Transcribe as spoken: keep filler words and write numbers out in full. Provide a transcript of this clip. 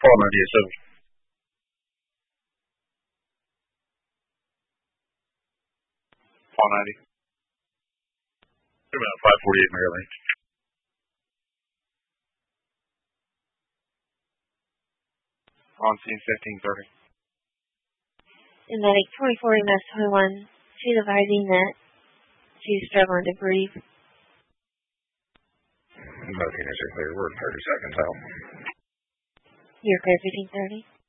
Paul ninety-seven. Paul ninety. Wait a minute, five forty-eight Maryland. On scene fifteen thirty. And medic twenty-four M S twenty-one, she's advising that she's struggling to breathe. Nothing is a clear word, thirty seconds out. You're clear, fifteen thirty.